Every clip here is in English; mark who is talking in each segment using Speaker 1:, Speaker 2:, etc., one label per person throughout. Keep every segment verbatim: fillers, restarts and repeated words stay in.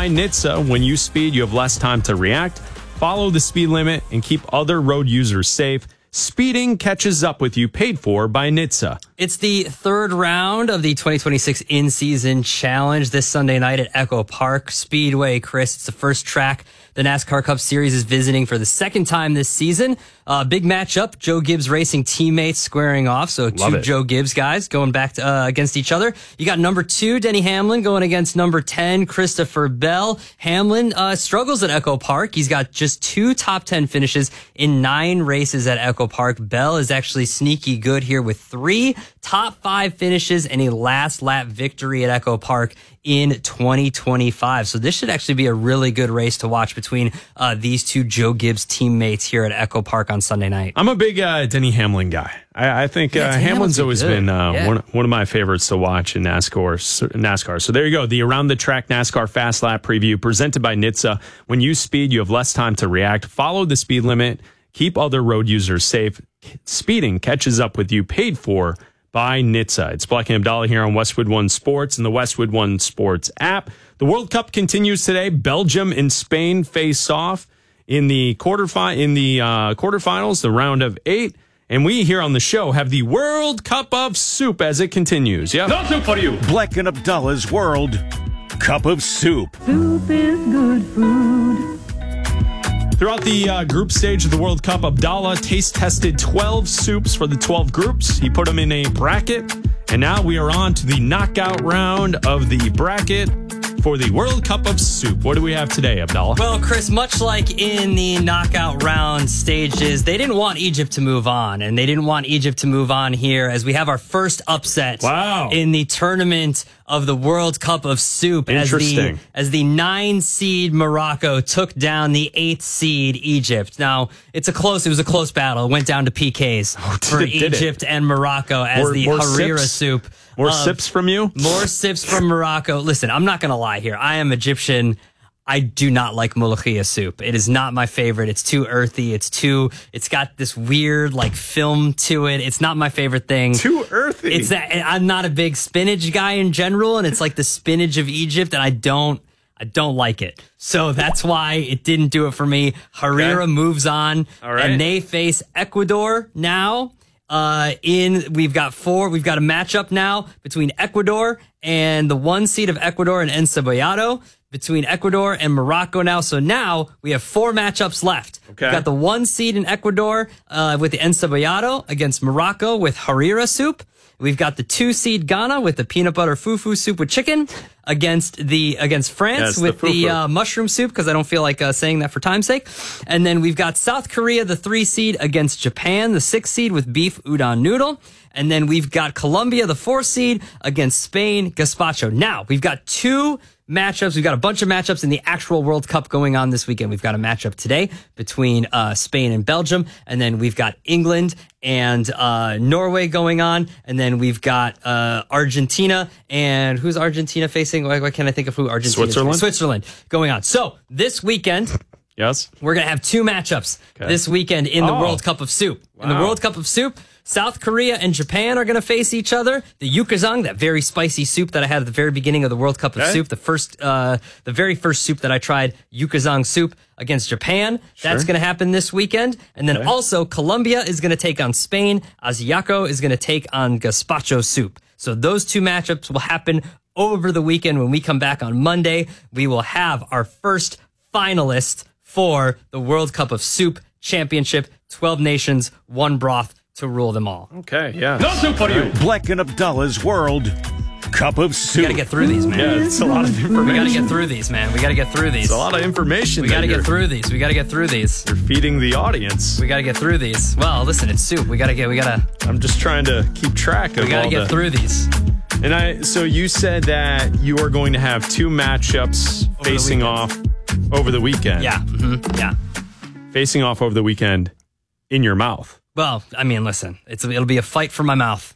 Speaker 1: by N H T S A. When you speed, you have less time to react. Follow the speed limit and keep other road users safe. Speeding catches up with you, paid for by N H T S A.
Speaker 2: It's the third round of the twenty twenty-six In-Season Challenge this Sunday night at Echo Park Speedway. Chris, it's the first track the NASCAR Cup Series is visiting for the second time this season. Uh, big matchup, Joe Gibbs Racing teammates squaring off. So two Joe Gibbs guys going back to, uh, against each other. You got number two, Denny Hamlin, going against number ten, Christopher Bell. Hamlin uh, struggles at Echo Park. He's got just two top ten finishes in nine races at Echo Park. Bell is actually sneaky good here with three top five finishes and a last lap victory at Echo Park in twenty twenty-five. So this should actually be a really good race to watch between uh, these two Joe Gibbs teammates here at Echo Park on Sunday night.
Speaker 1: I'm a big uh, Denny Hamlin guy. I, I think
Speaker 2: yeah,
Speaker 1: uh, Hamlin's always
Speaker 2: good.
Speaker 1: been uh,
Speaker 2: yeah.
Speaker 1: one, one of my favorites to watch in NASCAR. NASCAR. So there you go. The Around the Track NASCAR Fast Lap preview presented by N H T S A. When you speed, you have less time to react. Follow the speed limit. Keep other road users safe. Speeding catches up with you, paid for by N H T S A. It's Black and Abdallah here on Westwood One Sports and the Westwood One Sports app. The World Cup continues today. Belgium and Spain face off in the quarterfi- in the uh, quarterfinals, the round of eight. And we here on the show have the World Cup of Soup as it continues. Yeah,
Speaker 3: no soup for you. Black and Abdallah's World Cup of Soup.
Speaker 4: Soup is good food.
Speaker 1: Throughout the uh, group stage of the World Cup, Abdallah taste tested twelve soups for the twelve groups. He put them in a bracket, and now we are on to the knockout round of the bracket for the World Cup of Soup. What do we have today, Abdallah?
Speaker 2: Well, Chris, much like in the knockout round stages, they didn't want Egypt to move on, and they didn't want Egypt to move on here as we have our first upset
Speaker 1: wow.
Speaker 2: in the tournament of the World Cup of Soup as the, as the nine seed Morocco took down the eighth seed Egypt. Now, it's a close, it was a close battle. It went down to P Ks
Speaker 1: oh,
Speaker 2: for Egypt and Morocco as more, the more Harira
Speaker 1: sips?
Speaker 2: Soup.
Speaker 1: More uh, sips from you?
Speaker 2: More sips from Morocco. Listen, I'm not going to lie here. I am Egyptian. I do not like molokhia soup. It is not my favorite. It's too earthy. It's too, it's got this weird like film to it. It's not my favorite thing.
Speaker 1: Too earthy.
Speaker 2: It's that I'm not a big spinach guy in general, and it's like the spinach of Egypt, and I don't, I don't like it. So that's why it didn't do it for me. Harira okay. moves on,
Speaker 1: All right.
Speaker 2: and they face Ecuador now. Uh, in we've got four. We've got a matchup now between Ecuador and the one seed of Ecuador and Encebollado. Between Ecuador and Morocco now. So now we have four matchups left.
Speaker 1: Okay.
Speaker 2: We've got the one seed in Ecuador uh, with the Encebollado against Morocco with Harira soup. We've got the two seed Ghana with the peanut butter fufu soup with chicken against the against France yes, with the, the uh, mushroom soup, because I don't feel like uh, saying that for time's sake. And then we've got South Korea, the three seed, against Japan, the six seed, with beef udon noodle. And then we've got Colombia, the four seed, against Spain, gazpacho. Now, we've got two matchups. We've got a bunch of matchups in the actual World Cup going on this weekend. We've got a matchup today between uh, Spain and Belgium, and then we've got England and uh, Norway going on, and then we've got uh, Argentina, and who's Argentina facing? Why, why can't I think of who Argentina is?
Speaker 1: Switzerland?
Speaker 2: Switzerland going on. So this weekend,
Speaker 1: yes,
Speaker 2: we're going to have two matchups okay. this weekend in the
Speaker 1: oh.
Speaker 2: World Cup of Soup.
Speaker 1: Wow.
Speaker 2: In the World Cup of Soup, South Korea and Japan are going to face each other. The yukazang, that very spicy soup that I had at the very beginning of the World Cup of
Speaker 1: okay.
Speaker 2: Soup, the first, uh, the very first soup that I tried, yukazang soup against Japan. Sure. That's going to happen this weekend. And then okay. also Colombia is going to take on Spain. Asiaco is going to take on gazpacho soup. So those two matchups will happen over the weekend. When we come back on Monday, we will have our first finalist for the World Cup of Soup Championship. twelve nations, one broth to rule them all.
Speaker 1: Okay, yeah.
Speaker 3: No soup for you. Black and Abdallah's World Cup of Soup.
Speaker 2: We gotta get through these, man.
Speaker 1: Yeah, it's a lot of information.
Speaker 2: We gotta get through these, man. We gotta get through these.
Speaker 1: It's a lot of information.
Speaker 2: We gotta get through these. We gotta get through these.
Speaker 1: You're feeding the audience.
Speaker 2: We gotta get through these. Well, listen, it's soup. We gotta get, we gotta.
Speaker 1: I'm just trying to keep track of
Speaker 2: We gotta
Speaker 1: all
Speaker 2: get
Speaker 1: the,
Speaker 2: through these.
Speaker 1: And I, so you said that you are going to have two matchups over facing off over the weekend.
Speaker 2: Yeah, mm-hmm. yeah.
Speaker 1: Facing off over the weekend in your mouth.
Speaker 2: Well, I mean, listen, it's it'll be a fight for my mouth.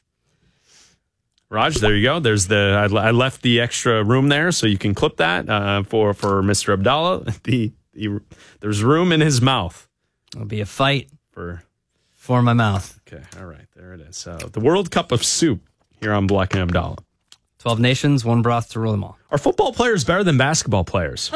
Speaker 1: Raj, there you go. There's the I, I left the extra room there, so you can clip that uh, for for Mister Abdallah. The, the there's room in his mouth.
Speaker 2: It'll be a fight
Speaker 1: for
Speaker 2: for my mouth.
Speaker 1: Okay, all right, there it is. So the World Cup of Soup here on Black and Abdallah.
Speaker 2: Twelve nations, one broth to rule them all.
Speaker 1: Are football players better than basketball players?